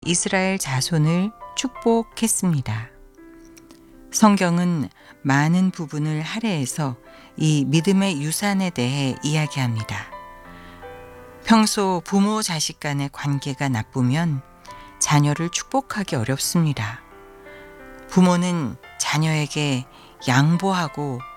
이스라엘 자손을 축복했습니다. 성경은 많은 부분을 할애해서 이 믿음의 유산에 대해 이야기합니다. 평소 부모 자식 간의 관계가 나쁘면 자녀를 축복하기 어렵습니다. 부모는 자녀에게 양보하고